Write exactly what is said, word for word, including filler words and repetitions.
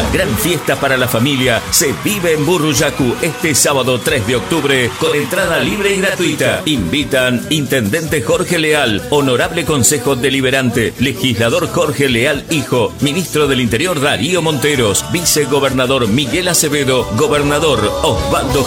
gran fiesta para la familia se vive en Burruyacu este sábado tres de octubre con entrada libre y gratuita. Invitan Intendente Jorge Leal, Honorable Consejo Deliberante, Legislador Jorge Leal Hijo, Ministro del Interior Darío Monteros, Vicegobernador Miguel Acevedo, Gobernador Osvaldo